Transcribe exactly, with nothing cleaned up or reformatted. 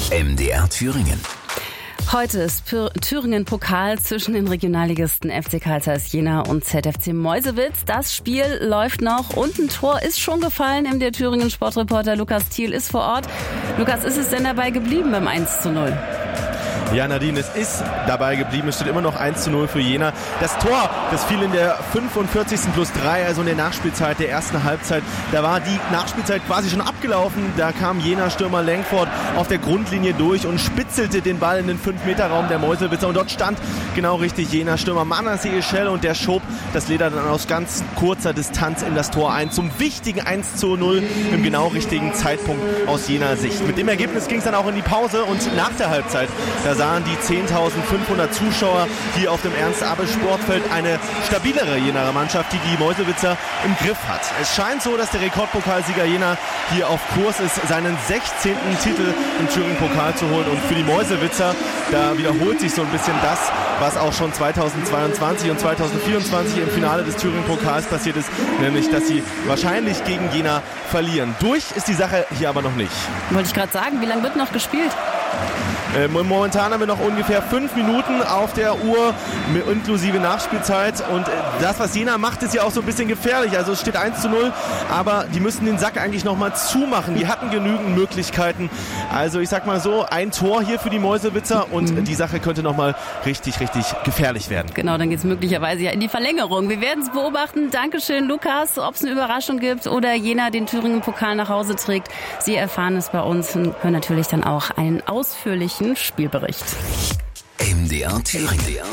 M D R Thüringen. Heute ist Thüringen-Pokal zwischen den Regionalligisten F C Carl Zeiss Jena und Z F C Meuselwitz. Das Spiel läuft noch und ein Tor ist schon gefallen. M D R Thüringen Sportreporter Lukas Thiel ist vor Ort. Lukas, ist es denn dabei geblieben beim eins zu null? Ja, Nadine, es ist dabei geblieben. Es steht immer noch eins zu null für Jena. Das Tor, das fiel in der fünfundvierzigsten plus drei, also in der Nachspielzeit der ersten Halbzeit. Da war die Nachspielzeit quasi schon abgelaufen. Da kam Jena-Stürmer Langford auf der Grundlinie durch und spitzelte den Ball in den fünf Meter Raum der Meuselwitzer. Und dort stand genau richtig Jena-Stürmer Manasseh Eschel und der schob das Leder dann aus ganz kurzer Distanz in das Tor ein. Zum wichtigen eins zu null im genau richtigen Zeitpunkt aus Jener Sicht. Mit dem Ergebnis ging es dann auch in die Pause und nach der Halbzeit, da sahen die zehntausendfünfhundert Zuschauer hier auf dem Ernst-Abel-Sportfeld eine stabilere Jenaer Mannschaft, die die Meuselwitzer im Griff hat. Es scheint so, dass der Rekordpokalsieger Jena hier auf Kurs ist, seinen sechzehnten Titel im Thüringen-Pokal zu holen. Und für die Meuselwitzer, da wiederholt sich so ein bisschen das, was auch schon zweitausendzweiundzwanzig und zweitausendvierundzwanzig im Finale des Thüringen-Pokals passiert ist, nämlich, dass sie wahrscheinlich gegen Jena verlieren. Durch ist die Sache hier aber noch nicht. Wollte ich gerade sagen, wie lange wird noch gespielt? Äh, momentan haben wir noch ungefähr fünf Minuten auf der Uhr, inklusive Nachspielzeit. Und äh, das, was Jena macht, ist ja auch so ein bisschen gefährlich. Also es steht eins zu null, aber die müssen den Sack eigentlich nochmal zumachen. Die hatten genügend Möglichkeiten. Also ich sag mal so, ein Tor hier für die Meuselwitzer und mhm. die Sache könnte nochmal richtig, richtig gefährlich werden. Genau, dann geht es möglicherweise ja in die Verlängerung. Wir werden es beobachten. Dankeschön, Lukas. Ob es eine Überraschung gibt oder Jena den Thüringen-Pokal nach Hause trägt, Sie erfahren es bei uns und hören natürlich dann auch einen ausführlichen Spielbericht. M D R Thüringen.